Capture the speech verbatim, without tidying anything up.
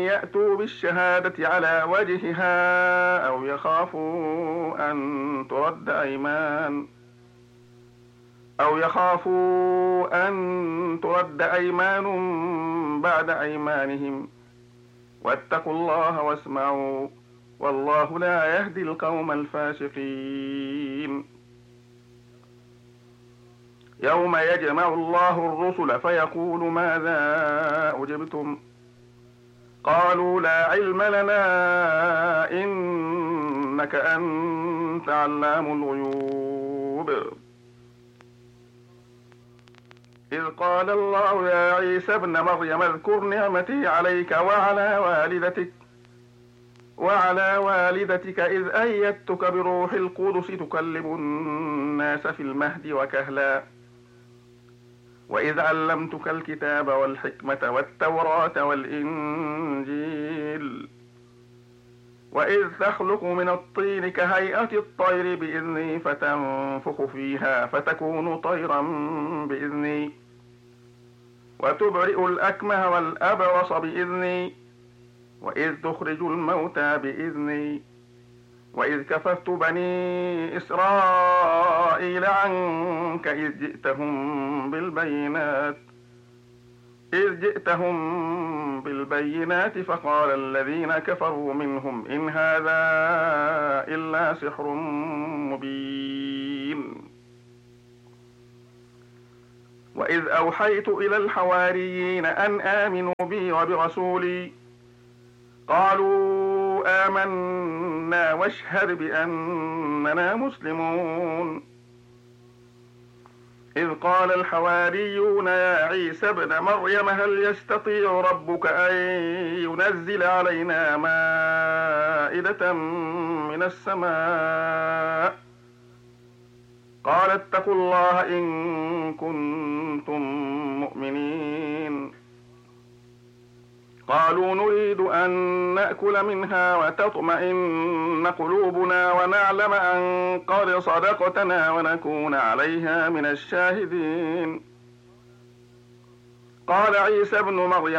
يأتوا بالشهادة على وجهها أو يخافوا أن ترد أيمان أو يخافوا أن ترد أيمان بعد أيمانهم، واتقوا الله واسمعوا، والله لا يهدي القوم الفاسقين. يوم يجمع الله الرسل فيقول ماذا أجبتم؟ قالوا لا علم لنا إنك أنت علام الغيوب. إذ قال الله يا عيسى ابن مريم اذكر نعمتي عليك وعلى والدتك وعلى والدتك إذ أيدتك بروح القدس تكلم الناس في المهد وكهلا، وإذ علمتك الكتاب والحكمة والتوراة والإنجيل، وإذ تخلق من الطين كهيئة الطير بإذني فتنفخ فيها فتكون طيرا بإذني، وتبرئ الأكمه والأبرص بإذني، وإذ تخرج الموتى بإذني، وإذ كففت بني إسرائيل عنك إذ جئتهم بالبينات إذ جئتهم بالبينات فقال الذين كفروا منهم إن هذا إلا سحر مبين. وإذ أوحيت إلى الحواريين أن آمنوا بي وبرسولي قالوا آمنا واشهد بأننا مسلمون. إذ قال الحواريون يا عيسى ابن مريم هل يستطيع ربك أن ينزل علينا مائدة من السماء؟ قال اتقوا الله إن كنتم مؤمنين. قالوا نريد أن نأكل منها وتطمئن قلوبنا ونعلم أن قد صدقتنا ونكون عليها من الشاهدين. قال عيسى ابن مريم